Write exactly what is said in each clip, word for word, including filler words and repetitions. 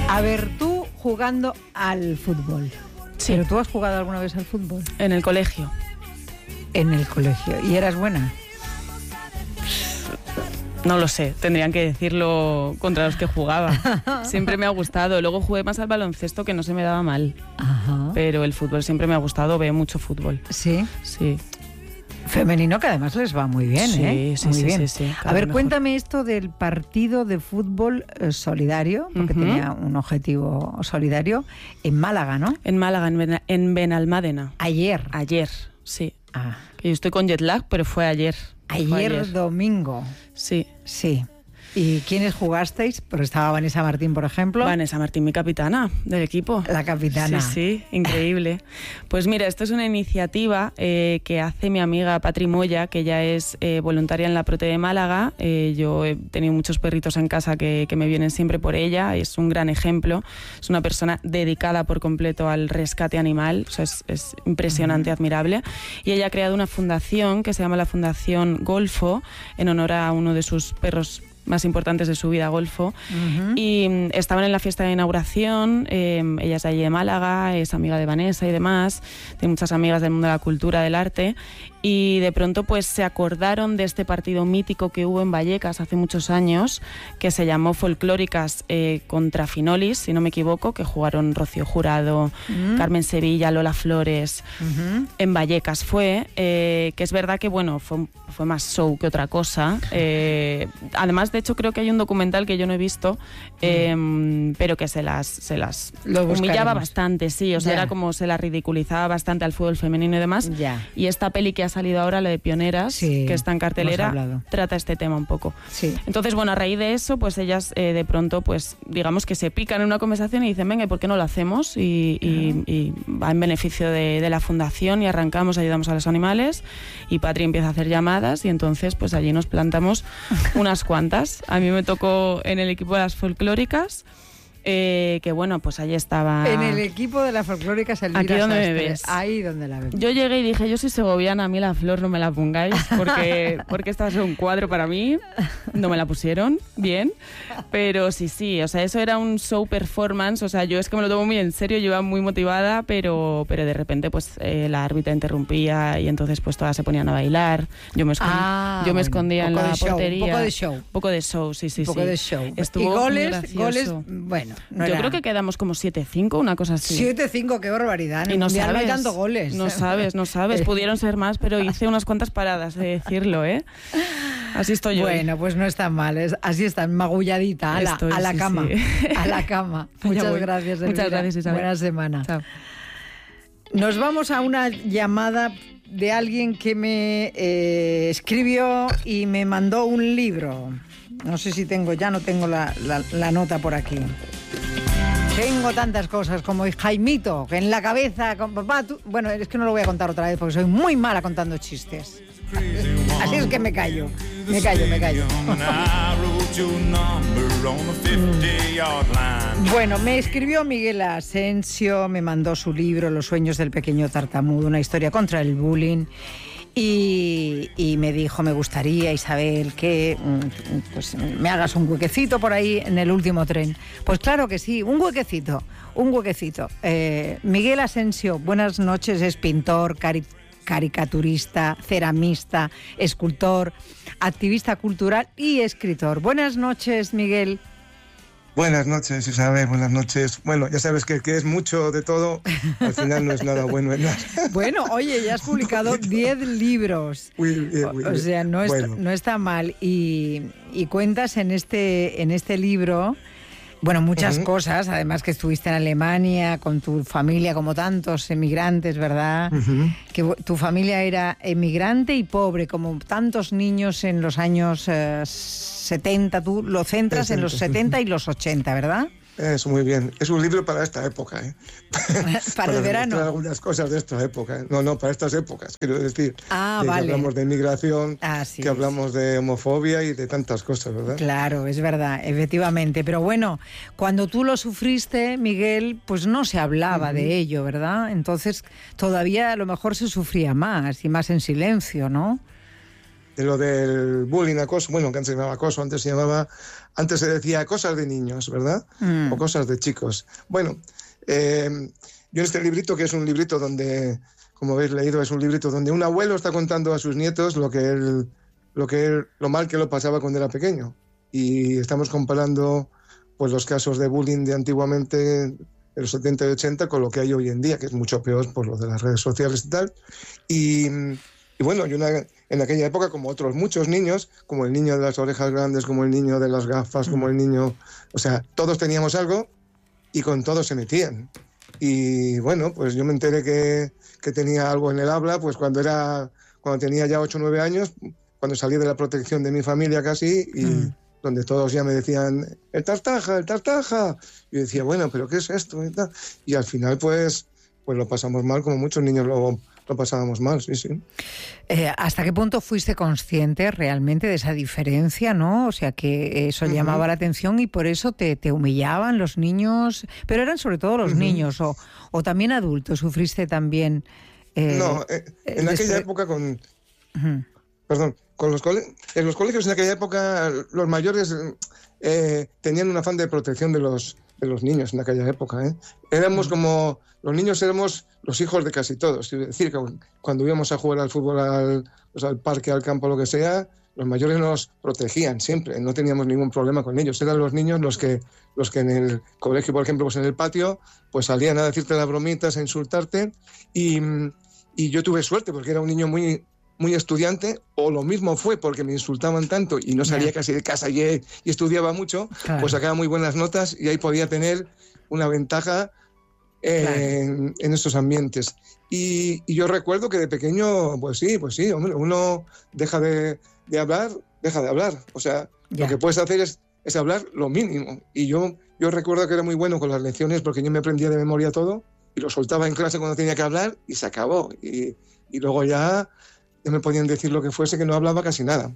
A ver, tú jugando al fútbol. Sí. ¿Pero tú has jugado alguna vez al fútbol? En el colegio. En el colegio. ¿Y eras buena? No lo sé, tendrían que decirlo contra los que jugaba. Siempre me ha gustado. Luego jugué más al baloncesto, que no se me daba mal. Ajá. Pero el fútbol siempre me ha gustado, veo mucho fútbol. ¿Sí? Sí. Femenino, que además les va muy bien, Sí, ¿eh? sí, muy sí, bien. sí, sí, cada A ver, vez mejor. cuéntame esto del partido de fútbol eh, solidario, porque Ujú. tenía un objetivo solidario, en Málaga, ¿no? En Málaga, en, Ben- en Benalmádena. Ayer. Ayer, sí. Ah, Que yo estoy con jet lag, pero fue ayer. Fue ayer, domingo. Sí. Sí. ¿Y quiénes jugasteis? Porque estaba Vanessa Martín, por ejemplo. Vanessa Martín, mi capitana del equipo. La capitana. Sí, sí, increíble. Pues mira, esto es una iniciativa eh, que hace mi amiga Patri Moya, que ella es eh, voluntaria en la Prote de Málaga. Eh, yo he tenido muchos perritos en casa que, que me vienen siempre por ella. Es un gran ejemplo. Es una persona dedicada por completo al rescate animal. O sea, es, es impresionante, uh-huh. admirable. Y ella ha creado una fundación que se llama la Fundación Golfo, en honor a uno de sus perros más importantes de su vida, Golfo. Uh-huh. Y mm, estaban en la fiesta de inauguración, eh, ella es de allí de Málaga, es amiga de Vanessa y demás, tiene muchas amigas del mundo de la cultura, del arte, y de pronto pues se acordaron de este partido mítico que hubo en Vallecas hace muchos años, que se llamó Folclóricas eh, contra Finolis, si no me equivoco, que jugaron Rocío Jurado, uh-huh. Carmen Sevilla, Lola Flores, uh-huh. en Vallecas fue, eh, que es verdad que bueno, fue, fue más show que otra cosa, eh, además de De hecho, creo que hay un documental que yo no he visto, eh, mm. pero que se las, se las humillaba bastante, sí, o sea, ya. Era como se la ridiculizaba bastante al fútbol femenino y demás. Ya. Y esta peli que ha salido ahora, la de Pioneras, sí, que está en cartelera, trata este tema un poco. Sí. Entonces, bueno, a raíz de eso, pues ellas eh, de pronto, pues digamos que se pican en una conversación y dicen, venga, ¿y por qué no lo hacemos? Y, y, y va en beneficio de, de la fundación y arrancamos, ayudamos a los animales y Patri empieza a hacer llamadas y entonces pues allí nos plantamos unas cuantas. A mí me tocó en el equipo de las folclóricas, eh, que bueno, pues allí estaba... En el equipo de las folclóricas, Elvira Aquí donde Sastre, me ves. Ahí donde la ves. Yo llegué y dije, yo soy segoviana, a mí la flor no me la pongáis, porque, porque esta es un cuadro para mí. No me la pusieron, bien. Pero sí, sí, o sea, eso era un show performance, o sea, yo es que me lo tomo muy en serio, yo iba muy motivada, pero, pero de repente pues eh, la árbitra interrumpía y entonces pues todas se ponían a bailar. Yo me, escond... ah, yo me bueno, escondía en la show, portería. Un poco de show. Un poco de show, sí, sí, un poco sí. de show. Estuvo y goles, gracioso. goles, bueno. No yo era... creo que quedamos como siete cinco, una cosa así. siete cinco, qué barbaridad. En y el no mundial sabes, no hay tanto goles. No sabes, no sabes. Pudieron ser más, pero hice unas cuantas paradas, de decirlo, ¿eh? Así estoy yo. Bueno, pues no está mal. Es, así está, magulladita, a la, Estoy, a la sí, cama. Sí. A la cama. Muchas gracias, Elvira. Muchas gracias, Isabel. Buena semana. Chao. Nos vamos a una llamada de alguien que me eh, escribió y me mandó un libro. No sé si tengo, ya no tengo la, la, la nota por aquí. Tengo tantas cosas como Jaimito, que en la cabeza... Con papá, tú... Bueno, es que no lo voy a contar otra vez porque soy muy mala contando chistes. Así es que me callo, me callo, me callo. Bueno, me escribió Miguel Asensio, me mandó su libro Los sueños del pequeño tartamudo, una historia contra el bullying. Y, y me dijo, me gustaría, Isabel, que pues, me hagas un huequecito por ahí en el último tren. Pues claro que sí, un huequecito, un huequecito. Eh, Miguel Asensio, buenas noches, es pintor, cari caricaturista, ceramista, escultor, activista cultural y escritor. Buenas noches, Miguel. Buenas noches, Isabel, buenas noches. Bueno, ya sabes que, que es mucho de todo, al final no es nada bueno. ¿No? Bueno, oye, ya has publicado diez libros. Muy bien, muy bien. O sea, no, bueno. está, no está mal. Y, y cuentas en este, en este libro, bueno, muchas uh-huh. cosas, además que estuviste en Alemania con tu familia, como tantos emigrantes, ¿verdad? Uh-huh. Que tu familia era emigrante y pobre, como tantos niños en los años eh, setenta, tú lo centras en los setenta y los ochenta, ¿verdad? Eso, muy bien. Es un libro para esta época, ¿eh? Para, para el verano. Algunas cosas de esta época, ¿eh? No, no, para estas épocas, quiero decir. Ah, de vale. Que hablamos de inmigración, Así que es. hablamos de homofobia y de tantas cosas, ¿verdad? Claro, es verdad, efectivamente. Pero bueno, cuando tú lo sufriste, Miguel, pues no se hablaba uh-huh. de ello, ¿verdad? Entonces todavía a lo mejor se sufría más y más en silencio, ¿no? de lo del bullying, acoso, bueno, que antes se llamaba acoso, antes se llamaba, antes se decía cosas de niños, ¿verdad? Mm. O cosas de chicos. Bueno, eh, yo en este librito, que es un librito donde, como habéis leído, es un librito donde un abuelo está contando a sus nietos lo que él, lo que él, lo mal que lo pasaba cuando era pequeño. Y estamos comparando, pues, los casos de bullying de antiguamente, de los setenta y ochenta, con lo que hay hoy en día, que es mucho peor por lo de las redes sociales y tal. Y... Y bueno, yo una, en aquella época, como otros muchos niños, como el niño de las orejas grandes, como el niño de las gafas, como el niño... O sea, todos teníamos algo y con todos se metían. Y bueno, pues yo me enteré que, que tenía algo en el habla, pues cuando era cuando tenía ya ocho o nueve años, cuando salí de la protección de mi familia casi, y mm. donde todos ya me decían, el tartaja, el tartaja. Y yo decía, bueno, ¿pero qué es esto? Y, tal. Y al final, pues, pues lo pasamos mal, como muchos niños lo... Lo pasábamos mal, sí, sí. Eh, ¿Hasta qué punto fuiste consciente realmente de esa diferencia, no? O sea, que eso uh-huh. llamaba la atención y por eso te, te humillaban los niños, pero eran sobre todo los uh-huh. niños, o, o también adultos. ¿Sufriste también? Eh, no, eh, en después... aquella época con... Uh-huh. Perdón, con los cole... en los colegios en aquella época los mayores eh, tenían un afán de protección de los, de los niños en aquella época. ¿eh? Éramos uh-huh. como... Los niños éramos los hijos de casi todos. Es decir, que cuando íbamos a jugar al fútbol, al, pues al parque, al campo, lo que sea, los mayores nos protegían siempre. No teníamos ningún problema con ellos. Eran los niños los que, los que en el colegio, por ejemplo, pues en el patio, pues salían a decirte las bromitas, a insultarte. Y, y yo tuve suerte porque era un niño muy, muy estudiante, o lo mismo fue porque me insultaban tanto y no salía yeah. casi de casa y, y estudiaba mucho, claro. pues sacaba muy buenas notas y ahí podía tener una ventaja En, claro. en estos ambientes. Y, y yo recuerdo que de pequeño, pues sí, pues sí, hombre, uno deja de, de hablar, deja de hablar. O sea, yeah. lo que puedes hacer es, es hablar lo mínimo. Y yo, yo recuerdo que era muy bueno con las lecciones porque yo me aprendía de memoria todo y lo soltaba en clase cuando tenía que hablar y se acabó. Y, y luego ya, ya me podían decir lo que fuese, que no hablaba casi nada.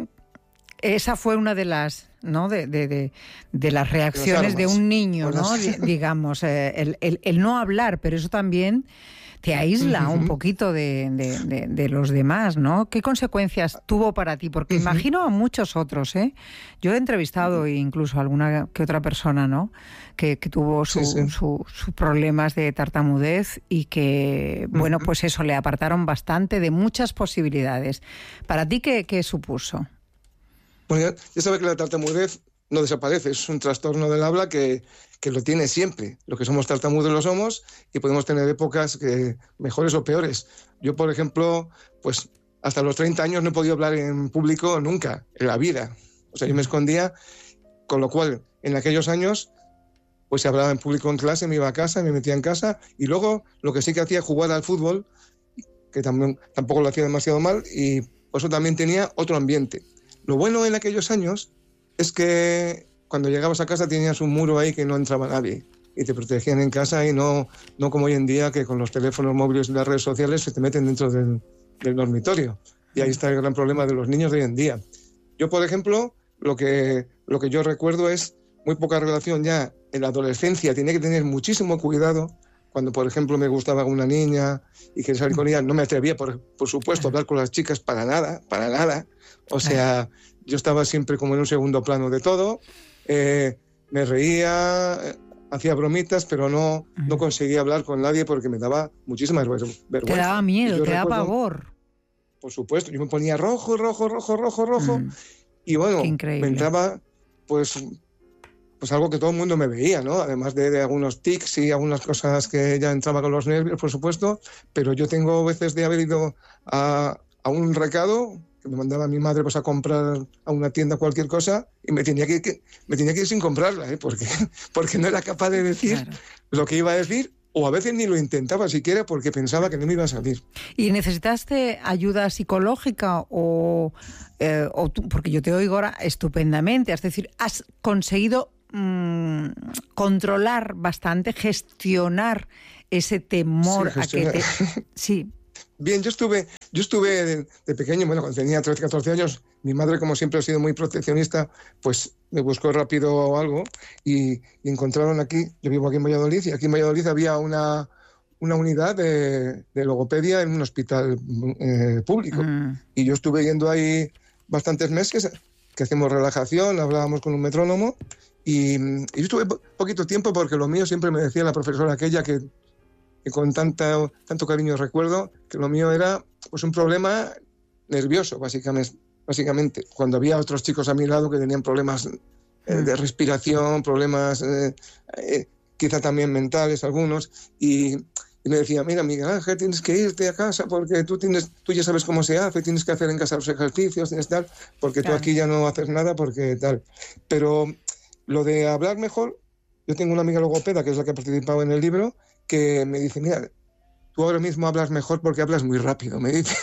Esa fue una de las, ¿no? de, de, de, de las reacciones de un niño, ¿no? D- digamos, eh, el, el, el no hablar, pero eso también te aísla uh-huh. un poquito de, de, de, de los demás, ¿no? ¿Qué consecuencias tuvo para ti? Porque uh-huh. imagino a muchos otros, ¿eh? Yo he entrevistado uh-huh. incluso a alguna que otra persona, ¿no? Que, que tuvo sus sí, sí. su, su problemas de tartamudez y que, uh-huh. bueno, pues eso, le apartaron bastante de muchas posibilidades. ¿Para ti qué, qué supuso? Bueno, ya, ya sabe que la tartamudez no desaparece, es un trastorno del habla que, que lo tiene siempre. Los que somos tartamudos lo somos y podemos tener épocas que, mejores o peores. Yo, por ejemplo, pues hasta los treinta años no he podido hablar en público nunca, en la vida. O sea, yo me escondía, con lo cual, en aquellos años, pues se hablaba en público en clase, me iba a casa, me metía en casa, y luego lo que sí que hacía, jugar al fútbol, que también, tampoco lo hacía demasiado mal, y por eso también tenía otro ambiente. Lo bueno en aquellos años es que cuando llegabas a casa tenías un muro ahí que no entraba nadie y te protegían en casa y no, no como hoy en día que con los teléfonos móviles y las redes sociales se te meten dentro del, del dormitorio. Y ahí está el gran problema de los niños de hoy en día. Yo, por ejemplo, lo que, lo que yo recuerdo es muy poca relación ya en la adolescencia. Tenía que tener muchísimo cuidado. Cuando, por ejemplo, me gustaba una niña y quería salir con ella, no me atrevía, por, por supuesto, a hablar con las chicas para nada, para nada. O sea, yo estaba siempre como en un segundo plano de todo. Eh, me reía, hacía bromitas, pero no, no conseguía hablar con nadie porque me daba muchísima vergüenza. Te daba miedo, te daba pavor. Por supuesto, yo me ponía rojo, rojo, rojo, rojo, rojo. Mm. Y bueno, me entraba, pues... pues algo que todo el mundo me veía, ¿no? Además de, de algunos tics y algunas cosas que ya entraba con los nervios, por supuesto, pero yo tengo veces de haber ido a, a un recado que me mandaba mi madre pues a comprar a una tienda cualquier cosa y me tenía que, que, me tenía que ir sin comprarla, ¿eh? Porque, porque no era capaz de decir claro. lo que iba a decir, o a veces ni lo intentaba siquiera porque pensaba que no me iba a salir. ¿Y necesitaste ayuda psicológica o, eh, o tú, porque yo te oigo ahora estupendamente, es decir, has conseguido Mm, controlar bastante, gestionar ese temor sí, a que te... Sí. Bien, yo estuve, yo estuve de, de pequeño, bueno, cuando tenía trece, catorce años, mi madre, como siempre ha sido muy proteccionista, pues me buscó rápido algo y, y encontraron aquí, yo vivo aquí en Valladolid, y aquí en Valladolid había una, una unidad de, de logopedia en un hospital eh, público. Mm. Y yo estuve yendo ahí bastantes meses, que hacemos relajación, hablábamos con un metrónomo, y, y yo estuve poquito tiempo porque lo mío siempre me decía la profesora aquella que, que con tanta, tanto cariño recuerdo, que lo mío era pues un problema nervioso, básicamente. básicamente. Cuando había otros chicos a mi lado que tenían problemas eh, de respiración, problemas eh, eh, quizá también mentales algunos, y, y me decía, mira, Miguel Ángel, tienes que irte a casa porque tú tienes, tú ya sabes cómo se hace, tienes que hacer en casa los ejercicios, tienes tal, porque claro. Tú aquí ya no haces nada porque tal. Pero lo de hablar mejor, yo tengo una amiga logopeda, que es la que ha participado en el libro, que me dice, mira, tú ahora mismo hablas mejor porque hablas muy rápido, me dice.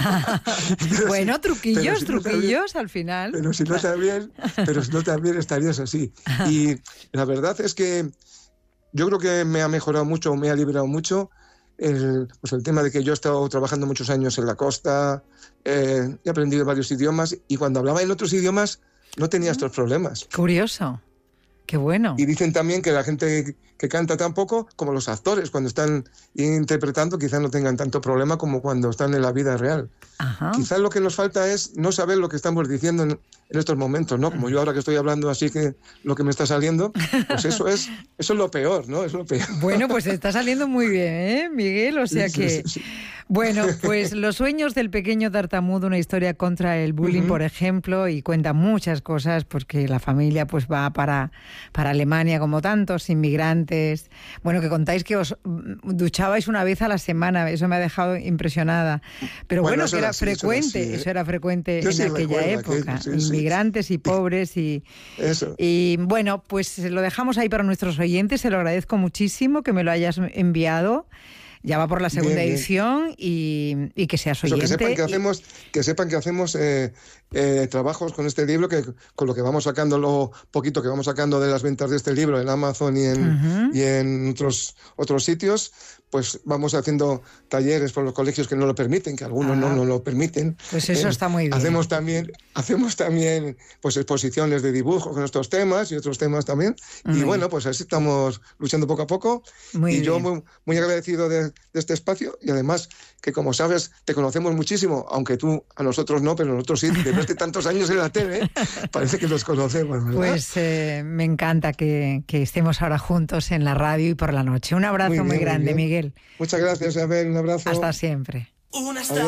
Bueno, truquillos, si truquillos no al final. Pero si no también, pero si no también estarías así. Y la verdad es que yo creo que me ha mejorado mucho, me ha liberado mucho el, pues el tema de que yo he estado trabajando muchos años en la costa, eh, he aprendido varios idiomas y cuando hablaba en otros idiomas no tenía estos problemas. Curioso. Qué bueno. Y dicen también que la gente que canta tan poco, como los actores, cuando están interpretando, quizás no tengan tanto problema como cuando están en la vida real. Ajá. Quizás lo que nos falta es no saber lo que estamos diciendo en, en estos momentos, ¿no? Como yo ahora que estoy hablando así que lo que me está saliendo, pues eso es eso es lo peor, ¿no? Es lo peor. Bueno, pues está saliendo muy bien, ¿eh, Miguel? O sea sí, que... Sí, sí, sí. Bueno, pues Los sueños del pequeño tartamudo, una historia contra el bullying, uh-huh. por ejemplo, y cuenta muchas cosas porque la familia pues va para, para Alemania como tantos inmigrantes. Bueno, que contáis que os duchabais una vez a la semana, eso me ha dejado impresionada. Pero bueno, bueno que era, era así, frecuente, eso era, así, ¿eh? Eso era frecuente yo en sí aquella época. Que, sí, inmigrantes sí. y pobres y, eso. Y bueno, pues lo dejamos ahí para nuestros oyentes, se lo agradezco muchísimo que me lo hayas enviado. Ya va por la segunda bien, bien. edición y, y que seas oyente. Eso, que sepan que y... hacemos, que sepan que hacemos eh, eh, trabajos con este libro, que con lo que vamos sacando, lo poquito que vamos sacando de las ventas de este libro en Amazon y en, uh-huh. y en otros, otros sitios, pues vamos haciendo talleres por los colegios que no lo permiten, que algunos ah. no, no lo permiten. Pues eso eh, está muy bien. Hacemos también, hacemos también pues exposiciones de dibujo con estos temas y otros temas también. Muy y bien. Bueno, pues así estamos luchando poco a poco. Muy y bien. Yo muy, muy agradecido de, de este espacio y además que, como sabes, te conocemos muchísimo, aunque tú a nosotros no, pero nosotros sí, de verte tantos años en la tele, parece que nos conocemos, ¿verdad? Pues eh, me encanta que, que estemos ahora juntos en la radio y por la noche. Un abrazo muy, bien, muy grande, muy Miguel. Muchas gracias, Abel, un abrazo. Hasta siempre.